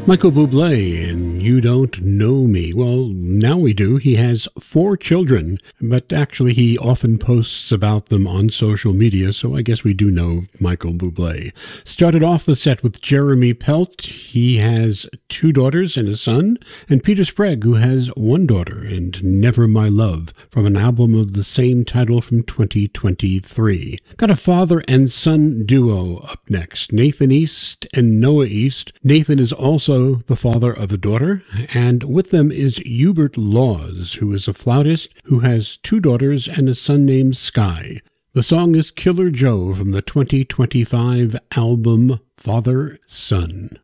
Michael Bublé and You Don't Know Me. Well, now we do. He has 4 children, but actually he often posts about them on social media, so I guess we do know Michael Bublé. Started off the set with Jeremy Pelt. He has 2 daughters and a son, and Peter Sprague, who has 1 daughter, and Never My Love, from an album of the same title from 2023. Got a father and son duo up next, Nathan East and Noah East. Nathan is also the father of a daughter, and with them is Hubert Laws, who is a flautist who has 2 daughters and a son named Sky. The song is Killer Joe from the 2025 album Father Son.